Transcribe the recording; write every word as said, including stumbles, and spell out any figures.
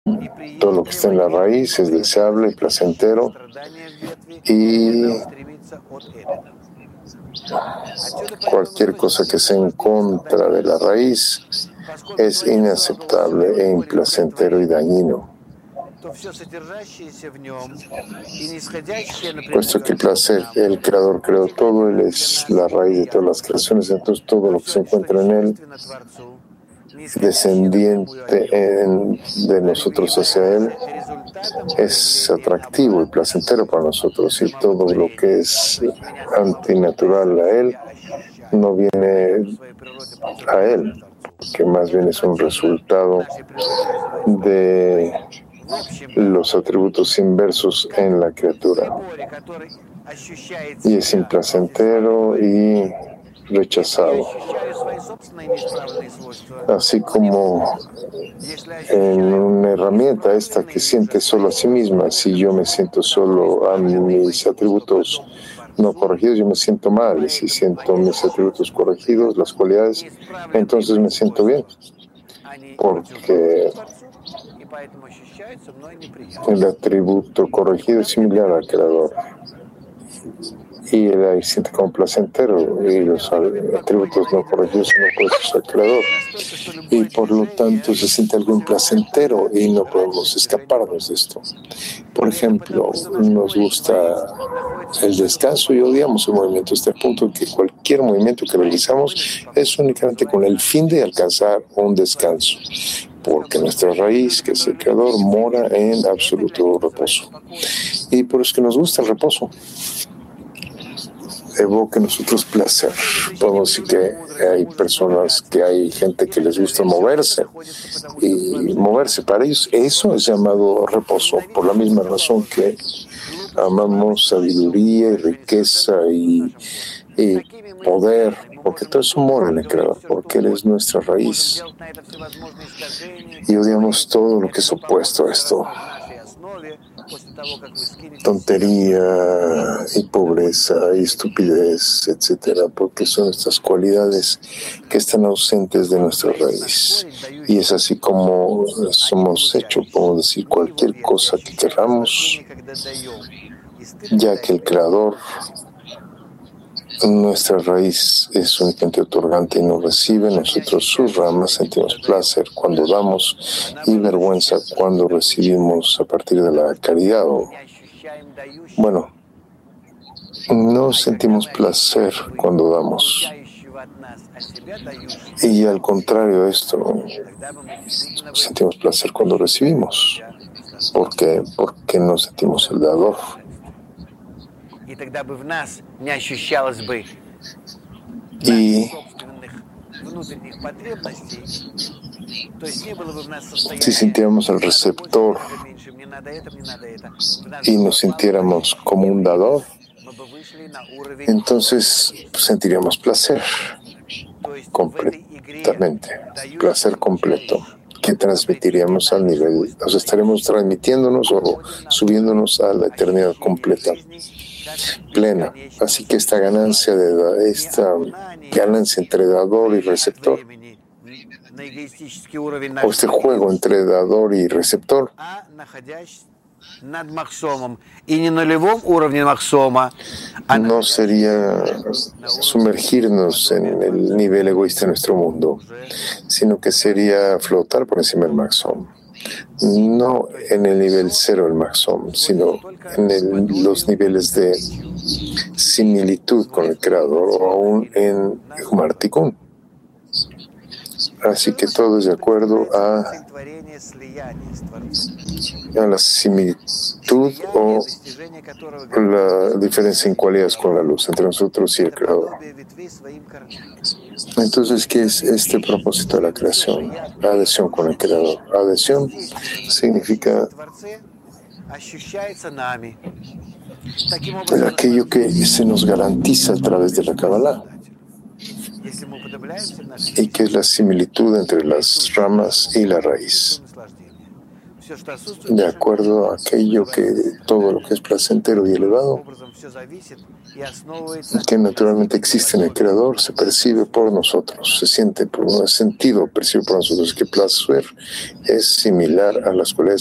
Todo lo que está en la raíz es deseable y placentero, y cualquier cosa que sea en contra de la raíz es inaceptable e implacentero y dañino. Puesto que el placer, el Creador creó todo, Él es la raíz de todas las creaciones, entonces todo lo que se encuentra en Él, descendiente en, de nosotros hacia Él, es atractivo y placentero para nosotros, y todo lo que es antinatural a Él no viene a Él, que más bien es un resultado de los atributos inversos en la criatura, y es implacentero y rechazado. Así como en una herramienta esta que siente solo a sí misma, si yo me siento solo a mis atributos no corregidos, yo me siento mal, y si siento mis atributos corregidos, las cualidades, entonces me siento bien, porque el atributo corregido es similar al Creador, y él ahí siente como placentero, y los atributos no corregidos son opuestos al Creador, y por lo tanto se siente algo implacentero y no podemos escaparnos de esto. Por ejemplo, nos gusta el descanso y odiamos el movimiento, hasta el punto que cualquier movimiento que realizamos es únicamente con el fin de alcanzar un descanso, porque nuestra raíz, que es el Creador, mora en absoluto reposo, y por eso es que nos gusta el reposo. Evoca en nosotros placer. Podemos decir que hay personas, que hay gente que les gusta moverse, y moverse para ellos, eso es llamado reposo, por la misma razón que amamos sabiduría y riqueza y, y poder, porque todo eso mora en el Creador, porque Él es nuestra raíz, y odiamos todo lo que es opuesto a esto: tontería y pobreza y estupidez, etcétera, porque son estas cualidades que están ausentes de nuestra raíz. Y es así como somos hechos, podemos decir, cualquier cosa que queramos, ya que el Creador, nuestra raíz, es únicamente otorgante y no recibe. Nosotros, sus ramas, sentimos placer cuando damos y vergüenza cuando recibimos a partir de la caridad. Bueno, no sentimos placer cuando damos, y al contrario de esto, sentimos placer cuando recibimos. ¿Por qué? Porque no sentimos el dador. Y si sintiéramos el receptor y nos sintiéramos como un dador, entonces sentiríamos placer completamente, placer completo, que transmitiríamos al nivel, o sea, estaremos transmitiéndonos o subiéndonos a la eternidad completa, plena. Así que esta ganancia de esta ganancia entre dador y receptor, o este juego entre dador y receptor, no sería sumergirnos en el nivel egoísta de nuestro mundo, sino que sería flotar por encima del Maxom. No en el nivel cero del Maxom, sino en el, los niveles de similitud con el Creador, o aún en Humartikun. Así que todo es de acuerdo a, a la similitud o la diferencia en cualidades con la luz entre nosotros y el Creador. Entonces, ¿qué es este propósito de la creación? La adhesión con el Creador. Adhesión significa aquello que se nos garantiza a través de la Kabbalah, y que es la similitud entre las ramas y la raíz, de acuerdo a aquello que todo lo que es placentero y elevado, que naturalmente existe en el Creador, se percibe por nosotros, se siente por un sentido, percibe por nosotros, que placer es similar a las cualidades